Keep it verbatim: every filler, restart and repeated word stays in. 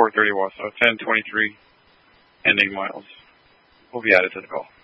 four thirty watts, so ten twenty-three ending miles will be added to the call.